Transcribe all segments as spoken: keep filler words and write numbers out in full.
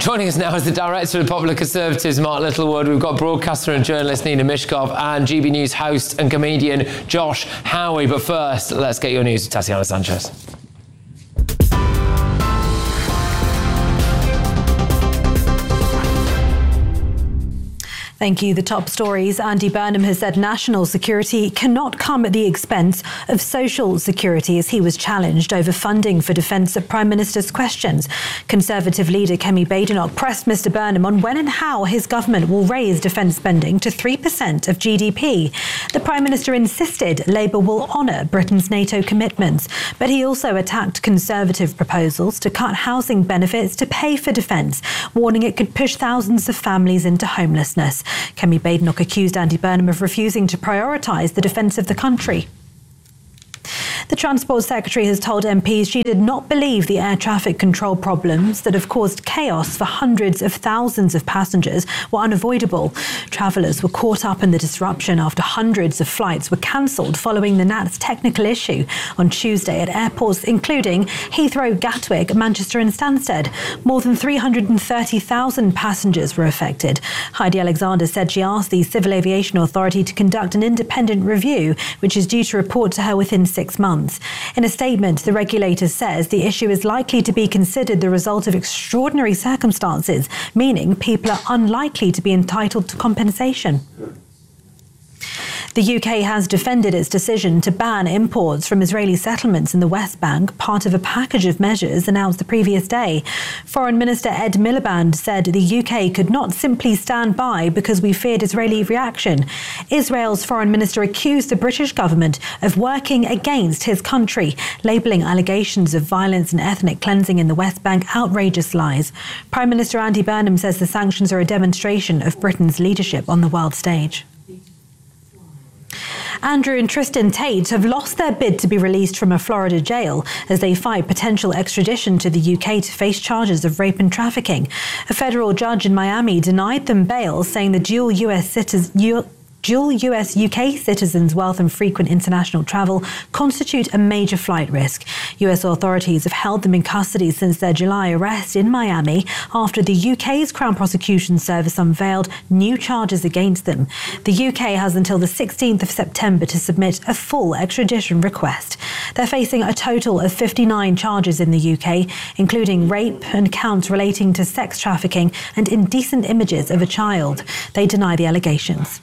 Joining us now is the Director of the Popular Conservatives, Mark Littlewood. We've got broadcaster and journalist Nina Mishkov and G B News host and comedian Josh Howie. But first, let's get your news with Tatiana Sanchez. Thank you. The top stories. Andy Burnham has said national security cannot come at the expense of social security as he was challenged over funding for defence of Prime Minister's questions. Conservative leader Kemi Badenoch pressed Mr Burnham on when and how his government will raise defence spending to three percent of G D P. The Prime Minister insisted Labour will honour Britain's NATO commitments, but he also attacked Conservative proposals to cut housing benefits to pay for defence, warning it could push thousands of families into homelessness. Kemi Badenoch accused Andy Burnham of refusing to prioritise the defence of the country. The Transport Secretary has told M Ps she did not believe the air traffic control problems that have caused chaos for hundreds of thousands of passengers were unavoidable. Travellers were caught up in the disruption after hundreds of flights were cancelled following the N A T's technical issue on Tuesday at airports including Heathrow, Gatwick, Manchester and Stansted. More than three hundred thirty thousand passengers were affected. Heidi Alexander said she asked the Civil Aviation Authority to conduct an independent review, which is due to report to her within six months. In a statement, the regulator says the issue is likely to be considered the result of extraordinary circumstances, meaning people are unlikely to be entitled to compensation. The U K has defended its decision to ban imports from Israeli settlements in the West Bank, part of a package of measures announced the previous day. Foreign Minister Ed Miliband said the U K could not simply stand by because we feared Israeli reaction. Israel's foreign minister accused the British government of working against his country, labelling allegations of violence and ethnic cleansing in the West Bank outrageous lies. Prime Minister Andy Burnham says the sanctions are a demonstration of Britain's leadership on the world stage. Andrew and Tristan Tate have lost their bid to be released from a Florida jail as they fight potential extradition to the U K to face charges of rape and trafficking. A federal judge in Miami denied them bail, saying the dual U S citizens... Dual U S U K citizens' wealth and frequent international travel constitute a major flight risk. U S authorities have held them in custody since their July arrest in Miami after the U K's Crown Prosecution Service unveiled new charges against them. The U K has until the sixteenth of September to submit a full extradition request. They're facing a total of fifty-nine charges in the U K, including rape and counts relating to sex trafficking and indecent images of a child. They deny the allegations.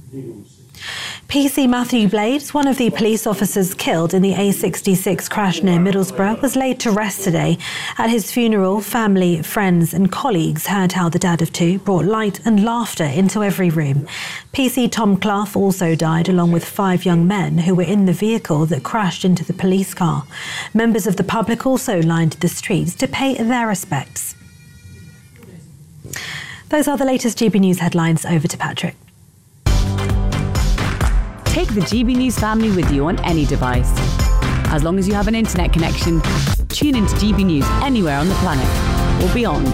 P C Matthew Blades, one of the police officers killed in the A sixty-six crash near Middlesbrough, was laid to rest today. At his funeral, family, friends and colleagues heard how the dad of two brought light and laughter into every room. P C Tom Clough also died along with five young men who were in the vehicle that crashed into the police car. Members of the public also lined the streets to pay their respects. Those are the latest G B News headlines. Over to Patrick. Take the G B News family with you on any device. As long as you have an internet connection, tune into G B News anywhere on the planet or beyond.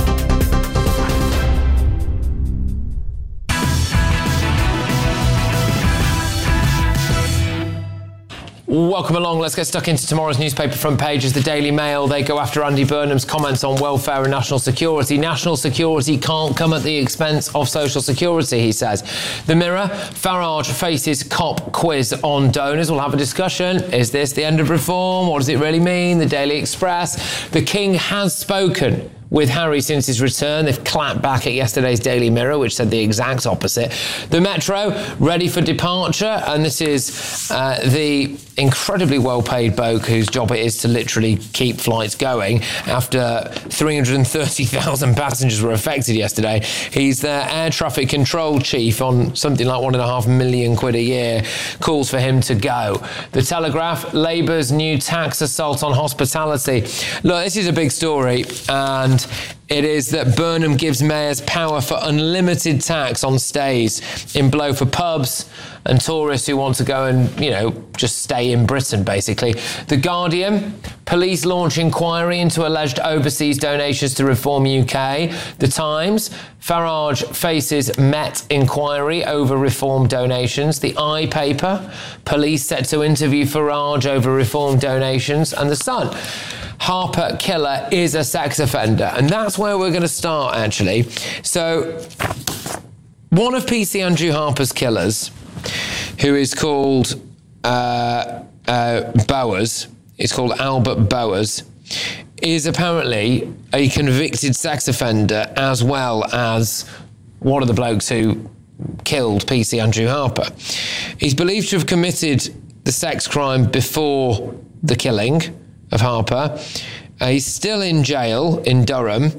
Welcome along. Let's get stuck into tomorrow's newspaper front pages. The Daily Mail, they go after Andy Burnham's comments on welfare and national security. National security can't come at the expense of social security, he says. The Mirror, Farage faces cop quiz on donors. We'll have a discussion. Is this the end of reform? What does it really mean? The Daily Express, the King has spoken with Harry since his return. They've clapped back at yesterday's Daily Mirror, which said the exact opposite. The Metro, ready for departure, and this is uh, the incredibly well-paid bloke whose job it is to literally keep flights going after three hundred thirty thousand passengers were affected yesterday. He's their air traffic control chief on something like one and a half million quid a year. Calls for him to go. The Telegraph, Labour's new tax assault on hospitality. Look, this is a big story, and it is that Burnham gives mayors power for unlimited tax on stays in blow for pubs and tourists who want to go and, you know, just stay in Britain, basically. The Guardian, police launch inquiry into alleged overseas donations to Reform U K. The Times, Farage faces Met inquiry over Reform donations. The I paper, police set to interview Farage over Reform donations. And The Sun, Harper killer is a sex offender. And that's where we're going to start, actually. So, one of P C Andrew Harper's killers, who is called uh, uh, Bowers, it's called Albert Bowers, is apparently a convicted sex offender as well as one of the blokes who killed P C Andrew Harper. He's believed to have committed the sex crime before the killing of Harper. Uh, he's still in jail in Durham,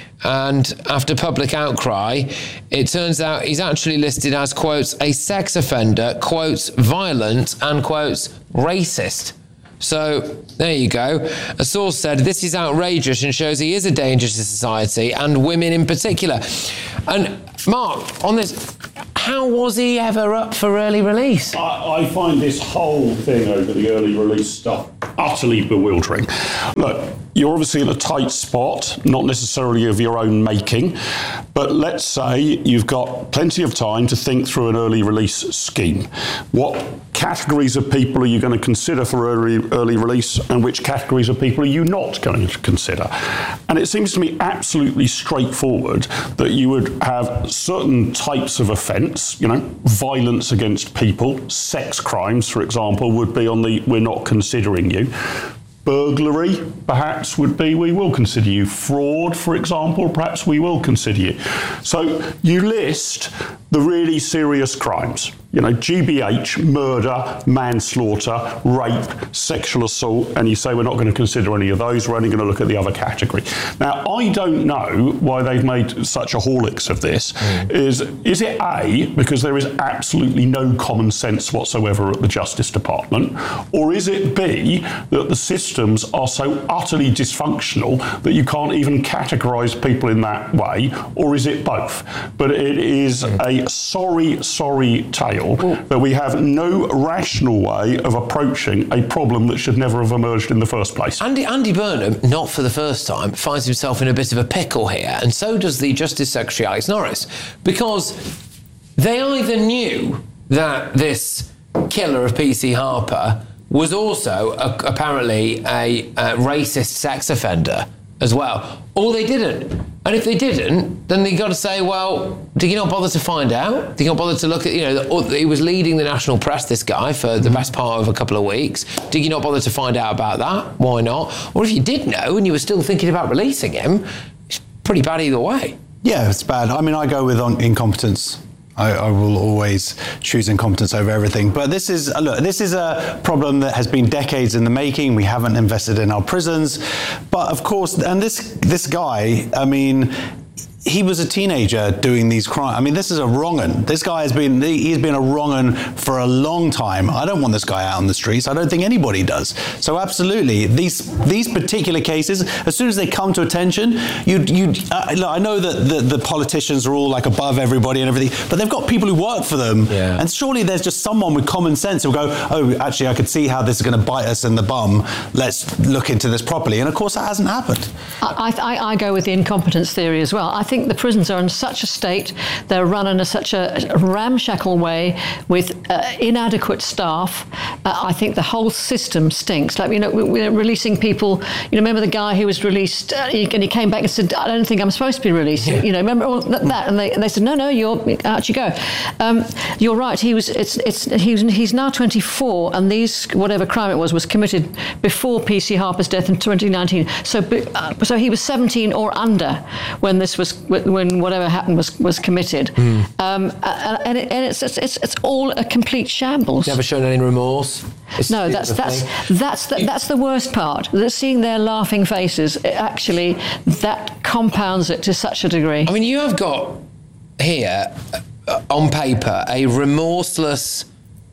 and after public outcry, it turns out he's actually listed as, quotes, a sex offender, quotes, violent, and, quotes, racist. So, there you go. A source said, this is outrageous and shows he is a danger to society and women in particular. And, Mark, on this, how was he ever up for early release? I, I find this whole thing over the early release stuff utterly bewildering. Look, you're obviously in a tight spot, not necessarily of your own making, but let's say you've got plenty of time to think through an early release scheme. What categories of people are you going to consider for early, early release, and which categories of people are you not going to consider? And it seems to me absolutely straightforward that you would have certain types of offence, you know, violence against people, sex crimes, for example, would be on the we're not considering you. Burglary, perhaps, would be we will consider you. Fraud, for example, perhaps we will consider you. So you list the really serious crimes. You know, G B H, murder, manslaughter, rape, sexual assault, and you say we're not going to consider any of those, we're only going to look at the other category. Now, I don't know why they've made such a horlicks of this. Mm. Is, is it A, because there is absolutely no common sense whatsoever at the Justice Department, or is it B, that the systems are so utterly dysfunctional that you can't even categorise people in that way, or is it both? But it is a sorry, sorry tale that we have no rational way of approaching a problem that should never have emerged in the first place. Andy, Andy Burnham, not for the first time, finds himself in a bit of a pickle here, and so does the Justice Secretary Alex Norris, because they either knew that this killer of P C Harper was also a, apparently a, a racist sex offender as well, or they didn't. And if they didn't, then they got to say, well, did you not bother to find out? Did you not bother to look at, you know, he was leading the national press, this guy, for the best part of a couple of weeks. Did you not bother to find out about that? Why not? Or if you did know and you were still thinking about releasing him, it's pretty bad either way. Yeah, it's bad. I mean, I go with on incompetence. I, I will always choose incompetence over everything. But this is, look, this is a problem that has been decades in the making. We haven't invested in our prisons. But of course, and this this guy, I mean, he was a teenager doing these crimes. I mean, this is a wrong-un. This guy has been, he's been a wrong-un for a long time. I don't want this guy out on the streets. I don't think anybody does. So absolutely, these these particular cases, as soon as they come to attention, you, you, uh, look, I know that the, the politicians are all like above everybody and everything, but they've got people who work for them. Yeah. And surely there's just someone with common sense who'll go, oh, actually, I could see how this is going to bite us in the bum. Let's look into this properly. And of course, that hasn't happened. I, I, I go with the incompetence theory as well. I think I think the prisons are in such a state, they're run in a, such a ramshackle way with uh, inadequate staff. Uh, I think the whole system stinks. Like, you know, we're releasing people, you know, remember the guy who was released uh, and he came back and said, I don't think I'm supposed to be released. Yeah. You know, remember all that? And they, and they said, no, no, you're, out you go. Um, you're right, he was, it's, it's, he was, he's now twenty-four, and these, whatever crime it was, was committed before P C Harper's death in twenty nineteen. So, uh, so he was seventeen or under when this was, when whatever happened was, was committed. Mm. Um, and it, and it's, it's, it's, it's all a complete shambles. Never shown any remorse. It's, no, that's that's that's the, that's the worst part. That seeing their laughing faces, it actually, that compounds it to such a degree. I mean, you have got here uh, on paper a remorseless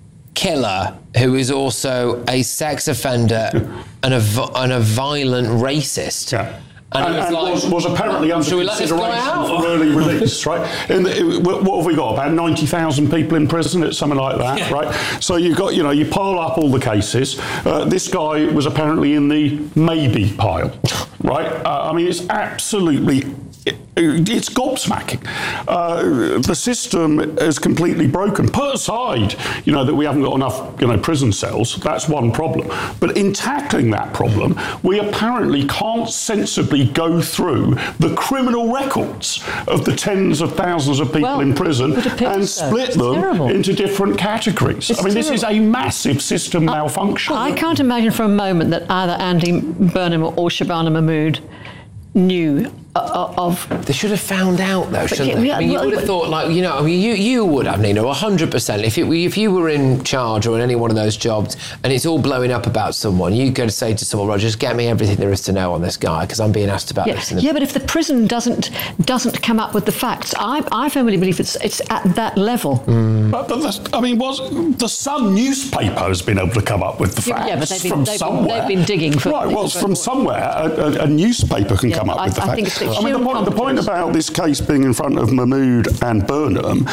killer who is also a sex offender and a and a violent racist. Yeah. And, and, was, and like, was, was apparently under consideration for early release, right? And it, what have we got? About ninety thousand people in prison, it's something like that, yeah. Right? So you've got, you know, you pile up all the cases. Uh, this guy was apparently in the maybe pile, right? Uh, I mean, it's absolutely it's gobsmacking. Uh, the system is completely broken. Put aside, you know, that we haven't got enough, you know, prison cells. That's one problem. But in tackling that problem, we apparently can't sensibly go through the criminal records of the tens of thousands of people well, in prison and so. split it's them terrible. into different categories. It's I mean, terrible. this is a massive system I, malfunction. I can't imagine for a moment that either Andy Burnham or Shabana Mahmood knew uh, of. They should have found out, though, shouldn't they? yeah, I mean, you well, would have thought, like, you know, I mean, you, you would have, Nina, one hundred percent. If, it, if you were in charge or in any one of those jobs and it's all blowing up about someone, you go to say to someone, Roger, just get me everything there is to know on this guy, because I'm being asked about Yeah, this. In the yeah, but if the prison doesn't doesn't come up with the facts, I, I firmly believe it's it's at that level. Mm. But, but the, I mean, was the Sun newspaper has been able to come up with the Yeah, facts yeah, but they've been- from they've been- somewhere. they've been digging for- right. Well, from somewhere, a, a, a newspaper can Yeah, come up I- with the I facts. think it's the I mean, sheer the point, the point incompetence. about this case being in front of Mahmood and Burnham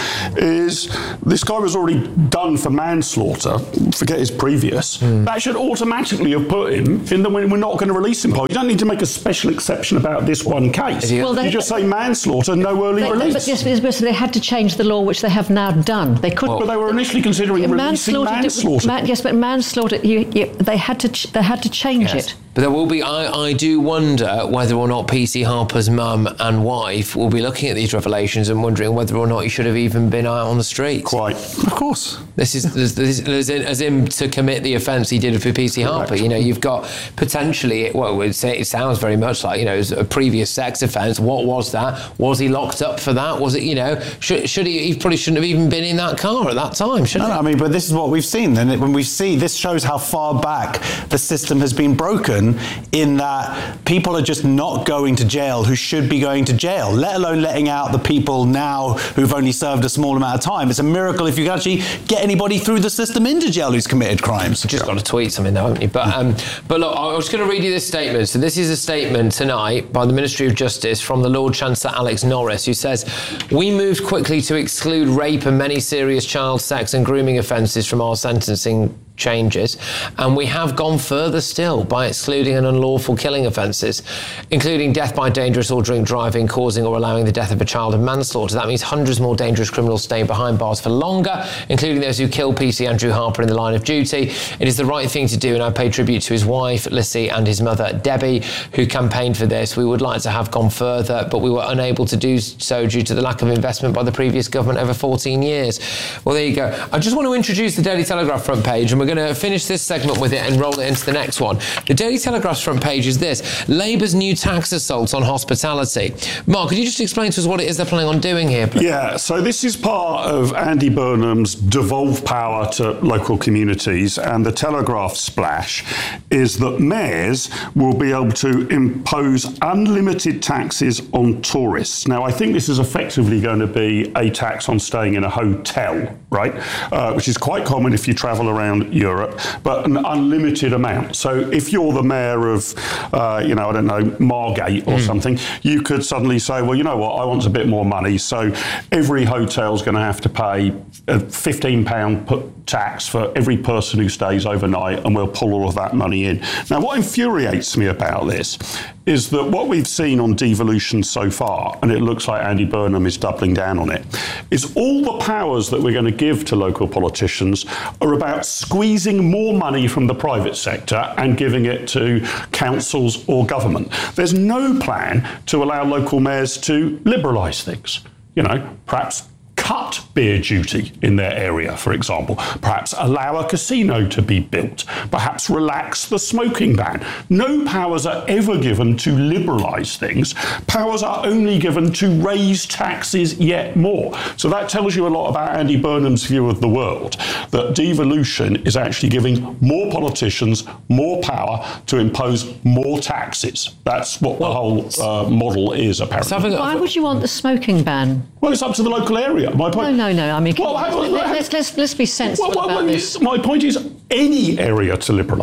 is this guy was already done for manslaughter. Forget his previous. Mm. That should automatically have put him in the. We're not going to release him. You don't need to make a special exception about this one case. you- Well, they- you just say manslaughter, no early They, release. but yes, but yes, they had to change the law, which they have now done. They could. but they were initially considering releasing manslaughter. manslaughter. Man, yes, but manslaughter. You, you, they had to. Ch- they had to change Yes. it. But there will be, I, I do wonder whether or not P C Harper's mum and wife will be looking at these revelations and wondering whether or not he should have even been out on the streets. Quite. Of course. This is this, this, as, in, as in to commit the offence he did for P C Harper. Correct. You know, you've got potentially, well, it sounds very much like, you know, a previous sex offence. What was that? Was he locked up for that? Was it, you know, should, should he, he probably shouldn't have even been in that car at that time, should No, he? no, I mean, but this is what we've seen. And when we see, this shows how far back the system has been broken, in that people are just not going to jail who should be going to jail, let alone letting out the people now who've only served a small amount of time. It's a miracle if you can actually get anybody through the system into jail who's committed crimes. Just got to tweet something though, haven't you? But, um, but look, I was going to read you this statement. So this is a statement tonight by the Ministry of Justice from the Lord Chancellor Alex Norris, who says, "We moved quickly to exclude rape and many serious child sex and grooming offences from our sentencing changes, and we have gone further still by excluding an unlawful killing offences, including death by dangerous or drink driving, causing or allowing the death of a child, and manslaughter. That means hundreds more dangerous criminals staying behind bars for longer, including those who killed P C Andrew Harper in the line of duty. It is the right thing to do, and I pay tribute to his wife, Lissy, and his mother, Debbie, who campaigned for this. We would like to have gone further, but we were unable to do so due to the lack of investment by the previous government over fourteen years. Well, there you go. I just want to introduce the Daily Telegraph front page, and we're going to finish this segment with it and roll it into the next one. The Daily Telegraph's front page is this: Labour's new tax assault on hospitality. Mark, could you just explain to us what it is they're planning on doing here, please? Yeah, so this is part of Andy Burnham's devolve power to local communities, and the Telegraph splash is that mayors will be able to impose unlimited taxes on tourists. Now, I think this is effectively going to be a tax on staying in a hotel, right? Uh, which is quite common if you travel around Europe, but an unlimited amount. So if you're the mayor of, uh, you know, I don't know, Margate or mm. something, you could suddenly say, well, you know what, I want a bit more money. So every hotel's going to have to pay a fifteen pound tax for every person who stays overnight, and we'll pull all of that money in. Now, what infuriates me about this is that what we've seen on devolution so far, and it looks like Andy Burnham is doubling down on it, is all the powers that we're going to give to local politicians are about squeezing more money from the private sector and giving it to councils or government. There's no plan to allow local mayors to liberalise things. You know, perhaps cut beer duty in their area, for example. Perhaps allow a casino to be built. Perhaps relax the smoking ban. No powers are ever given to liberalise things. Powers are only given to raise taxes yet more. So that tells you a lot about Andy Burnham's view of the world, that devolution is actually giving more politicians more power to impose more taxes. That's what well, the whole uh, model is, apparently. Why would you want the smoking ban? Well, it's up to the local area. My point. No, no, no. I mean, well, let's, let's, let's, let's be sensible well, well, about well, this. My point is any area to liberalise.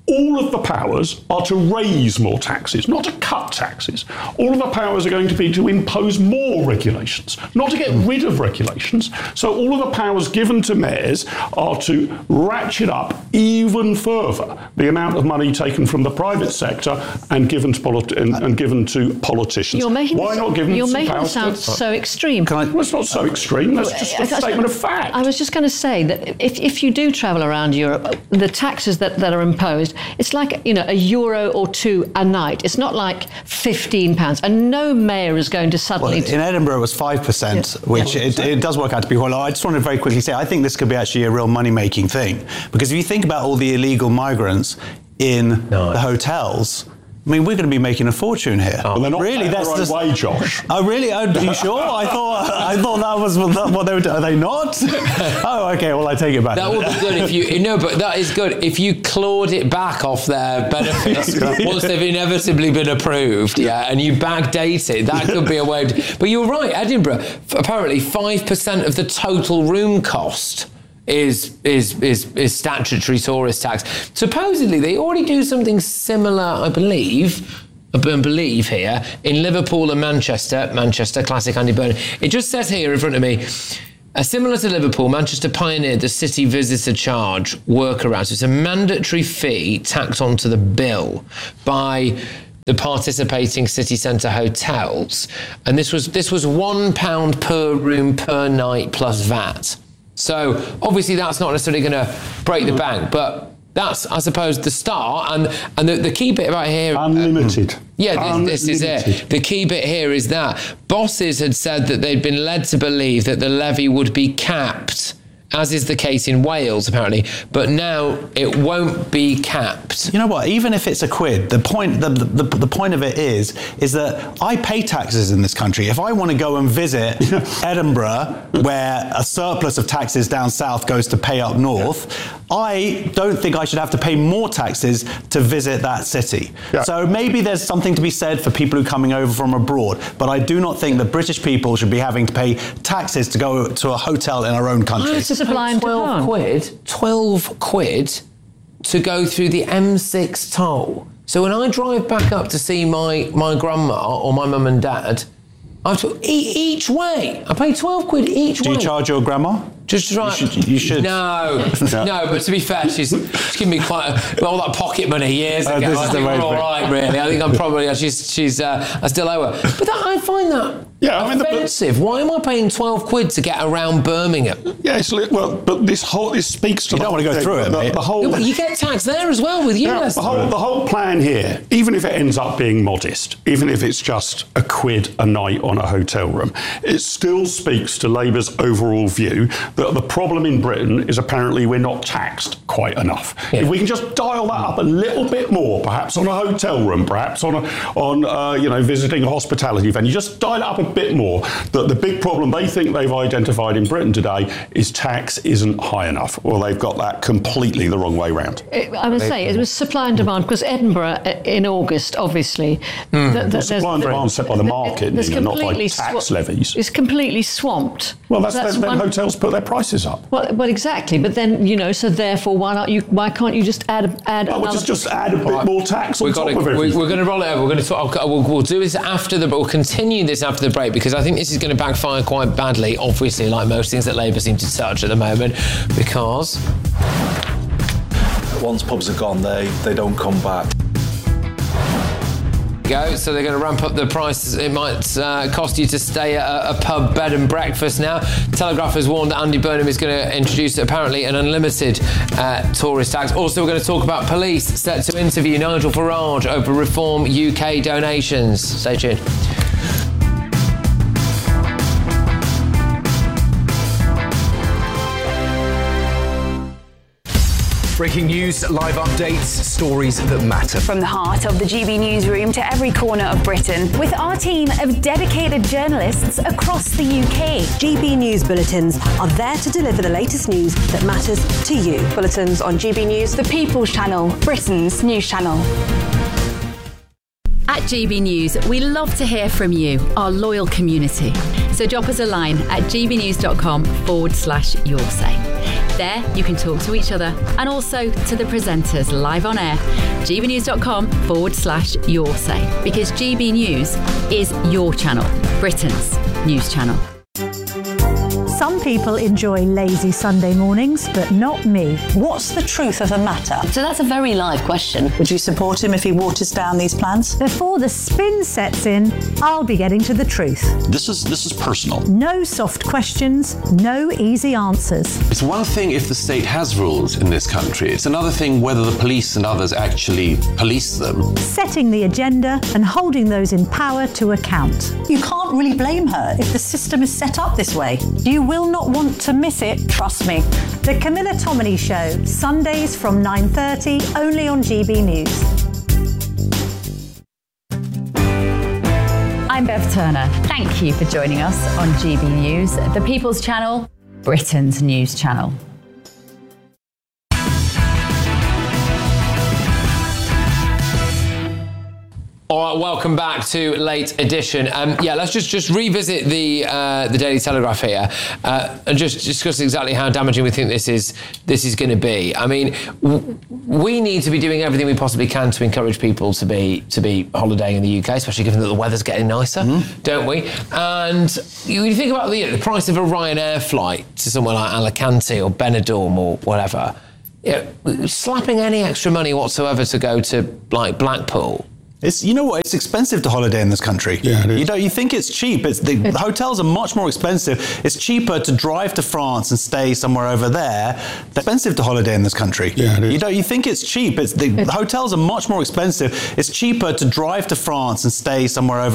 all of the powers are to raise more taxes, not to cut taxes. All of the powers are going to be to impose more regulations, not to get rid of regulations. So all of the powers given to mayors are to ratchet up even further the amount of money taken from the private sector and given to politi- and, and given to politicians. You're making Why this, not give them You're some making it powers sound to, so extreme. Can I, well, it's not so extreme. That's just a statement of fact. I was just going to say that if, if you do travel around Europe, the taxes that, that are imposed, it's like, you know, a euro or two a night. It's not like fifteen pounds. And no mayor is going to suddenly... Well, in Edinburgh, it was five percent, Yeah. which Yeah. it, it does work out to be quite low. I just want to very quickly say, I think this could be actually a real money-making thing. Because if you think about all the illegal migrants in No. the hotels... I mean, we're going to be making a fortune here. Well, they're not really, paying that's their own just, way, Josh. Oh, really? Are you sure? I thought I thought that was what they were doing. Are they not? Oh, okay. Well, I take it back. That would be good if you no, but that is good if you clawed it back off their benefits once they've inevitably been approved, yeah, and you backdate it. That could be a way. To, but you're right, Edinburgh. Apparently, five percent of the total room cost is is is is statutory tourist tax. Supposedly, they already do something similar, I believe. I believe here in Liverpool and Manchester. Manchester, classic Andy Burnham. It just says here in front of me. Uh, similar to Liverpool, Manchester pioneered the city visitor charge workaround. So it's a mandatory fee tacked onto the bill by the participating city centre hotels, and this was this was one pound per room per night plus V A T. So obviously that's not necessarily going to break the bank, but that's, I suppose, the start. And and the, the key bit right here... Unlimited. Uh, yeah, this, this is it. The key bit here is that bosses had said that they'd been led to believe that the levy would be capped, as is the case in Wales, apparently, but now it won't be capped. You know what? Even if it's a quid, the point the, the, the point of it is is that I pay taxes in this country. If I want to go and visit Edinburgh, where a surplus of taxes down south goes to pay up north, I don't think I should have to pay more taxes to visit that city. Yeah. So maybe there's something to be said for people who are coming over from abroad, but I do not think that British people should be having to pay taxes to go to a hotel in our own country. Supply and twelve demand. quid, twelve quid to go through the M six toll. So when I drive back up to see my, my grandma or my mum and dad, I have to, e- each way, I pay twelve quid each Do way. you charge your grandma? Just right. You should. You should. No, no. But to be fair, she's, she's given me quite a, all that pocket money years Uh, ago. this I is think the way we're to all be. right, really. I think I'm probably she's she's uh, I still owe her. But that, I find that Yeah, I mean, the- offensive. Why am I paying twelve quid to get around Birmingham? Yeah, it's li- well, but this whole this speaks to You the don't whole want to go thing, through it, the, mate. the whole. Yeah, but you get taxed there as well with you. Yeah, the whole the whole plan here, even if it ends up being modest, even if it's just a quid a night on a hotel room, it still speaks to Labour's overall view that the problem in Britain is apparently we're not taxed quite enough. Yeah. If we can just dial that up a little bit more, perhaps on a hotel room, perhaps on a, on uh, you know visiting a hospitality venue, just dial it up a bit more. That the big problem they think they've identified in Britain today is tax isn't high enough. Well, they've got that completely the wrong way round. It, I would say it was supply and demand, because Edinburgh uh, in August, obviously. Mm. The, the, Well, supply and demand set by the market, there's Nina, not by completely tax swa- levies. It's completely swamped. Well, that's, That's then, then one- hotels put their prices up. Well, well, exactly. But then, you know, so therefore, why not you? Why can't you just add add Well, we'll another? just, just add a bit more tax on We've top got to, of we, everything. we're going to roll it over. We're going to talk, we'll, we'll do this after the. We'll continue this after the break, because I think this is going to backfire quite badly. Obviously, like most things that Labour seem to touch at the moment, because once pubs are gone, they they don't come back. go. So they're going to ramp up the prices. It might uh, cost you to stay at a, a pub bed and breakfast now. Telegraph has warned that Andy Burnham is going to introduce apparently an unlimited uh, tourist tax. Also, we're going to talk about police set to interview Nigel Farage over Reform U K donations. Stay tuned. Breaking news, live updates, stories that matter. From the heart of the G B newsroom to every corner of Britain, with our team of dedicated journalists across the U K. G B News Bulletins are there to deliver the latest news that matters to you. Bulletins on G B News, the People's Channel, Britain's news channel. At G B News, we love to hear from you, our loyal community. So drop us a line at gbnews.com forward slash your say. There, you can talk to each other and also to the presenters live on air. gbnews.com forward slash your say. Because G B News is your channel, Britain's news channel. Some people enjoy lazy Sunday mornings, but not me. What's the truth of the matter? So that's a very live question. Would you support him if he waters down these plans? Before the spin sets in, I'll be getting to the truth. This is this is personal. No soft questions, no easy answers. It's one thing if the state has rules in this country. It's another thing whether the police and others actually police them. Setting the agenda and holding those in power to account. You can't really blame her if the system is set up this way. You will not want to miss it, trust me. The Camilla Tominey Show, Sundays from nine thirty, only on G B News. I'm Bev Turner. Thank you for joining us on G B News, the People's Channel, Britain's news channel. All right, welcome back to Late Edition. Um, yeah, let's just, just revisit the uh, the Daily Telegraph here uh, and just discuss exactly how damaging we think this is this is going to be. I mean, w- we need to be doing everything we possibly can to encourage people to be to be holidaying in the U K, especially given that the weather's getting nicer, mm-hmm. don't we? And you, you think about the, you know, the price of a Ryanair flight to somewhere like Alicante or Benidorm or whatever. You know, slapping any extra money whatsoever to go to like Blackpool. It's, you know what? It's expensive to holiday in this country. Yeah, it is. You don't. You think it's cheap? It's the it's, hotels are much more expensive. It's cheaper to drive to France and stay somewhere over there. It's expensive to holiday in this country. Yeah, it is. You don't. You think it's cheap? It's the it's, hotels are much more expensive. It's cheaper to drive to France and stay somewhere over